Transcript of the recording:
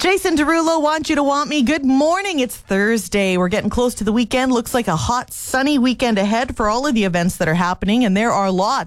Jason Derulo, Want You to Want Me. Good morning. It's Thursday. We're getting close to the weekend. Looks like a hot, sunny weekend ahead for all of the events that are happening, and there are lots.